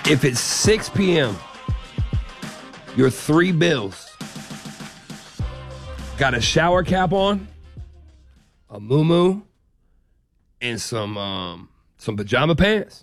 If it's 6 p.m., your 3 bills got a shower cap on, a muumuu, and some pajama pants.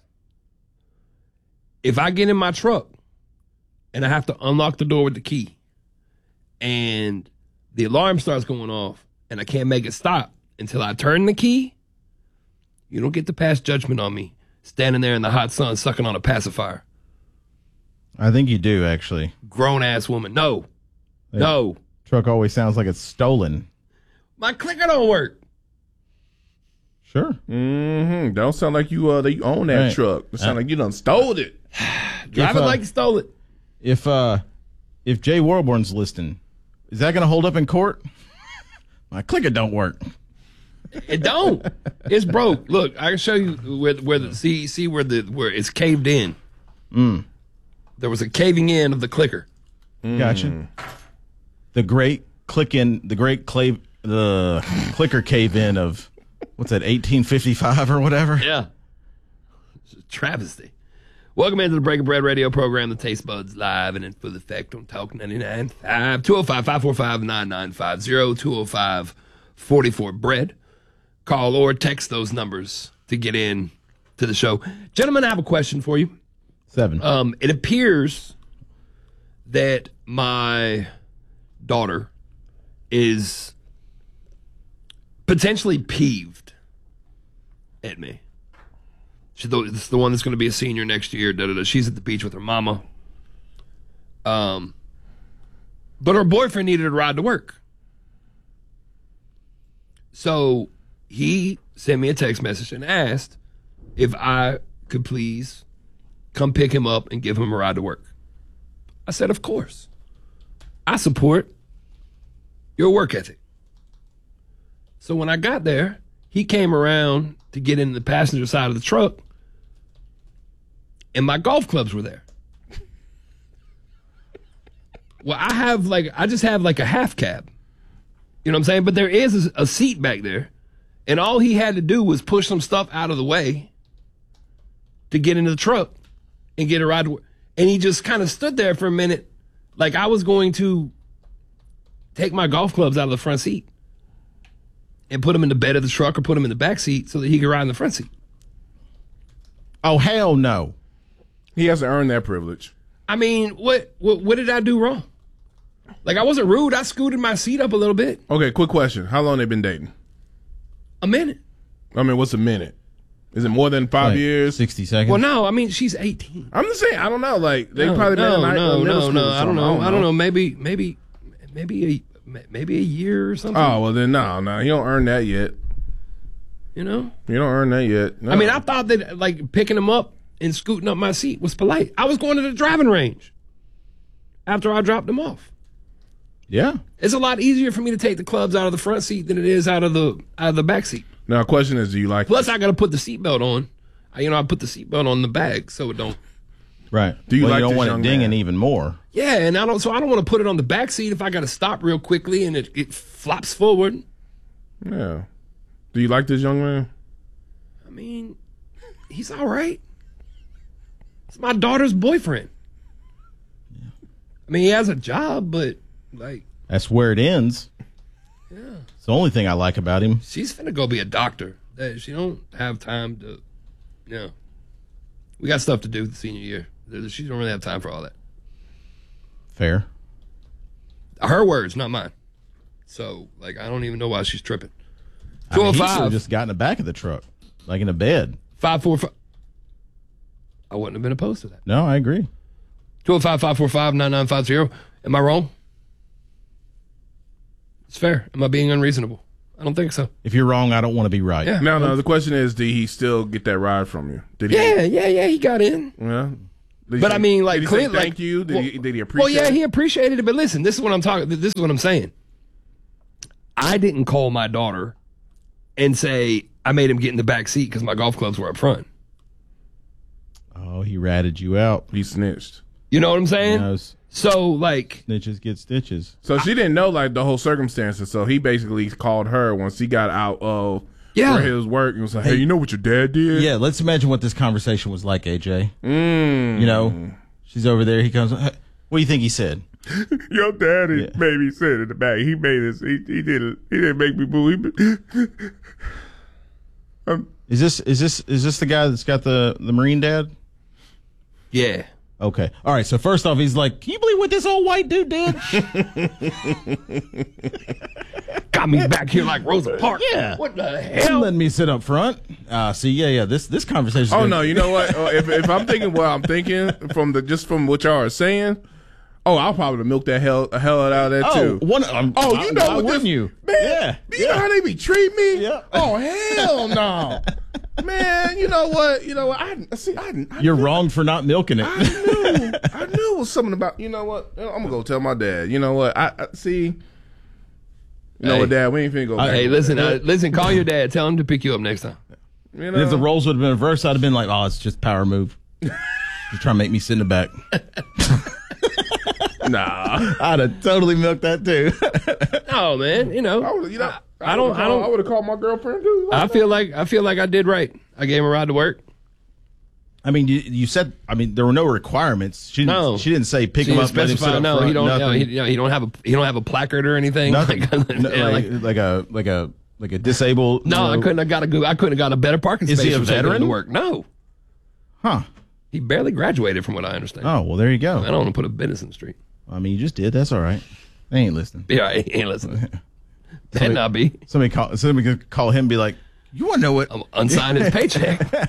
If I get in my truck and I have to unlock the door with the key and the alarm starts going off and I can't make it stop until I turn the key, you don't get to pass judgment on me standing there in the hot sun sucking on a pacifier. I think you do, actually. Grown-ass woman. No. No. Truck always sounds like it's stolen. My clicker don't work. Sure. Mm-hmm. Don't sound like you own that truck. It sound like you done stole it. Drive it like you stole it. If Jay Warborn's listening, is that going to hold up in court? My clicker don't work. It don't. It's broke. Look, I can show you where it's caved in. There was a caving in of the clicker. Gotcha. The great clicker cave in of what's that, 1855 or whatever? Yeah. It's a travesty. Welcome into the Breaking Bread radio program, the Taste Buds live and in full effect on Talk 99.5, 205-545-9950, 205-44-BREAD. Call or text those numbers to get in to the show. Gentlemen, I have a question for you. 7. It appears that my daughter is potentially peeved at me. It's the one that's going to be a senior next year. She's at the beach with her mama. But her boyfriend needed a ride to work. So he sent me a text message and asked if I could please come pick him up and give him a ride to work. I said, of course. I support your work ethic. So when I got there, he came around to get in the passenger side of the truck, and my golf clubs were there. Well, I just have like a half cab. You know what I'm saying? But there is a seat back there, and all he had to do was push some stuff out of the way to get into the truck and get a ride to work. And he just kind of stood there for a minute like I was going to take my golf clubs out of the front seat and put them in the bed of the truck or put them in the back seat so that he could ride in the front seat. Oh, hell no. He has to earn that privilege. I mean, what did I do wrong? Like, I wasn't rude. I scooted my seat up a little bit. Okay, quick question. How long they been dating? A minute. I mean, what's a minute? Is it more than 5 years? 60 seconds? Well, no. I mean, she's 18. I'm just saying. I don't know. Like, they probably no. I don't know. I don't know. Maybe a year or something. Oh, well, then no. You don't earn that yet. You know? You don't earn that yet. No. I mean, I thought that, like, picking him up and scooting up my seat was polite. I was going to the driving range after I dropped him off. Yeah. It's a lot easier for me to take the clubs out of the front seat than it is out of the back seat. Now, the question is, do you like Plus, I got to put the seatbelt on. I put the seatbelt on the bag so it don't. Right. Do you you like don't this want it young dinging man? even more. Yeah, and I don't want to put it on the back seat if I got to stop real quickly and it flops forward. Yeah. Do you like this young man? I mean, he's all right. It's my daughter's boyfriend. Yeah. I mean, he has a job, but like. That's where it ends. Yeah. It's the only thing I like about him. She's finna go be a doctor. She don't have time to, we got stuff to do the senior year. She don't really have time for all that. Fair. Her words, not mine. So, like, I don't even know why she's tripping. I mean, he 205. should have just got in the back of the truck, like in a bed. 545. I wouldn't have been opposed to that. No, I agree. 205-545-9950. Am I wrong? It's fair. Am I being unreasonable? I don't think so. If you're wrong, I don't want to be right. Yeah. No. The question is, did he still get that ride from you? Did he? Yeah. He got in. Yeah. But I mean, like, did he say clearly, thank you? Did he appreciate? Well, yeah, it? he appreciated it. But listen, this is what I'm talking. This is what I'm saying. I didn't call my daughter and say I made him get in the back seat because my golf clubs were up front. Oh, he ratted you out. He snitched. You know what I'm saying? You know, so, like, snitches get stitches. So she didn't know like the whole circumstances. So he basically called her once he got out of Yeah. where he was working. He was like, hey, you know what your dad did? Yeah, let's imagine what this conversation was like, AJ. You know, she's over there. He comes. What do you think he said? Your daddy made me sit in the back. He made us. He didn't make me boo. Is this the guy that's got the Marine dad? Yeah. Okay. All right. So first off, he's like, "Can you believe what this old white dude did?" Got me back here like Rosa Parks. Yeah. What the He's hell? letting me sit up front. See, yeah. This conversation. Oh no, you know what? If I'm thinking what I'm thinking from what y'all are saying, I'll probably milk the hell out of that too. You know why what wouldn't you? Man, Yeah. you know how they be treating me? Yeah. Oh hell no. Man, you know what? You're wrong for not milking it. I knew it was something about. You know what? I'm gonna go tell my dad. You know what? I see. You know what, Dad? We ain't finna go back. Hey, listen. Call your dad. Tell him to pick you up next time. You And if the know? roles would have been reversed, I'd have been like, "Oh, it's just power move." You're trying to make me sit in the back. Nah. I'd have totally milked that too. Oh man, you know. I would have called my girlfriend too. I feel like I did right. I gave him a ride to work. I mean, you said. I mean, there were no requirements. She didn't say pick him up. Let him sit up No, front, he don't. nothing. He don't have a placard or anything. Nothing. Like like a disabled. no, I couldn't have got a better parking space. Is he a for taking him veteran? to work? No, Huh. he barely graduated, from what I understand. Oh well, there you go. I don't want to put a business in the street. I mean, you just did. That's all right. They ain't listening. Yeah, he ain't listening. Better not be. Somebody could call him and be like, "You want to know what?" I'm unsigned his paycheck.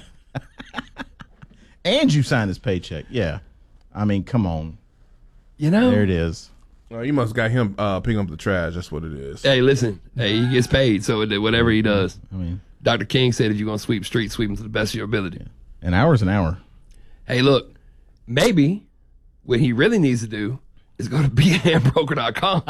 And you signed his paycheck. Yeah. I mean, come on. You know. There it is. You must got him picking up the trash. That's what it is. Hey, listen. Hey, he gets paid, so whatever he does. I mean, Dr. King said if you're gonna sweep streets, sweep them to the best of your ability. an hour's an hour. Hey, look. Maybe what he really needs to do is go to behandbroker.com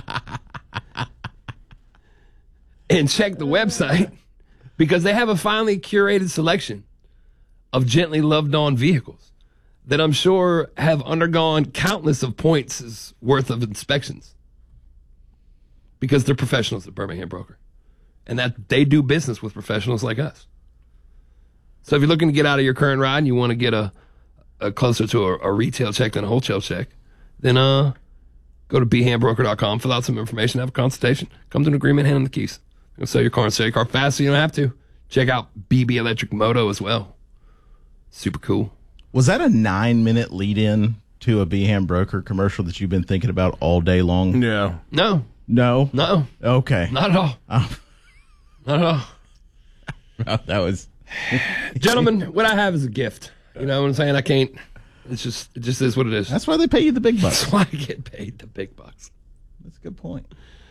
and check the website, because they have a finely curated selection of gently loved on vehicles that I'm sure have undergone countless of points worth of inspections, because they're professionals at Birmingham Broker, and that they do business with professionals like us. So if you're looking to get out of your current ride and you want to get a closer to a retail check than a wholesale check, then go to behandbroker.com, fill out some information, have a consultation, come to an agreement, hand them the keys. You'll sell your car and sell your car fast so you don't have to. Check out BB Electric Moto as well. Super cool. Was that a 9-minute lead-in to a Beham Broker commercial that you've been thinking about all day long? Yeah. No. No? Okay. Not at all. Not at all. That was... Gentlemen, what I have is a gift. You know what I'm saying? I can't. It just is what it is. That's why they pay you the big bucks. That's why I get paid the big bucks. That's a good point.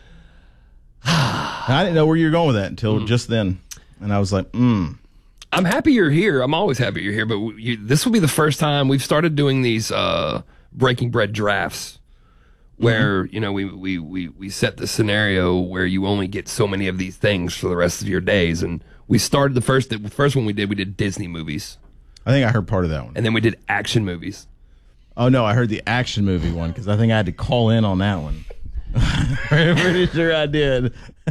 I didn't know where you were going with that until just then. And I was like, I'm happy you're here. I'm always happy you're here. But this will be the first time we've started doing these Breaking Bread drafts where, you know, we set the scenario where you only get so many of these things for the rest of your days. And we started the first one we did Disney movies. I think I heard part of that one. And then we did action movies. Oh, no, I heard the action movie one because I think I had to call in on that one. Pretty sure I did.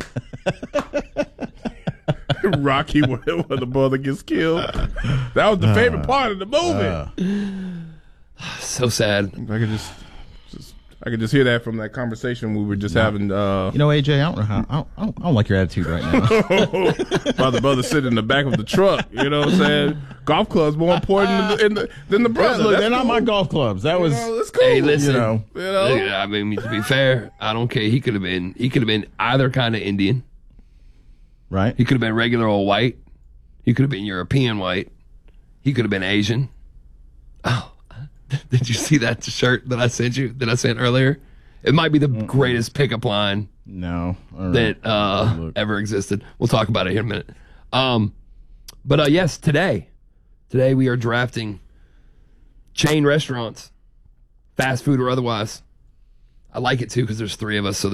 Rocky, when the brother gets killed. That was the favorite part of the movie. So sad. I could just hear that from that conversation we were just having. You know, AJ, I don't know how. I don't like your attitude right now. While the brother sitting in the back of the truck. You know what I'm saying? Golf clubs more important than the brother. Look, they're not my golf clubs. That was. That's cool. Hey, listen. You know. I mean, to be fair, I don't care. He could have been either kind of Indian. Right. He could have been regular old white. He could have been European white. He could have been Asian. Oh, did you see that shirt that I sent you? That I sent earlier? It might be the greatest pickup line No. All right. that ever existed. We'll talk about it here in a minute. But yes, today we are drafting chain restaurants, fast food or otherwise. I like it too because there's 3 of us, so